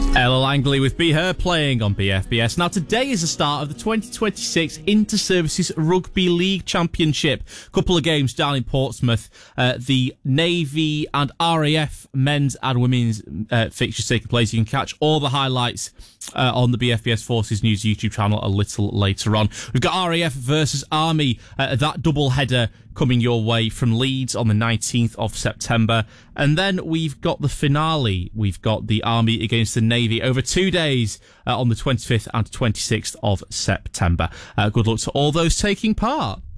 Ella Langley with Be Her playing on BFBS. Now, today is the start of the 2026 Inter-Services Rugby League Championship. Couple of games down in Portsmouth. The Navy and RAF men's and women's fixtures taking place. You can catch all the highlights on the BFBS Forces News YouTube channel a little later on. We've got RAF versus Army, that double header coming your way from Leeds on the 19th of September. And then we've got the finale. We've got the Army against the Navy over 2 days on the 25th and 26th of September. Good luck to all those taking part.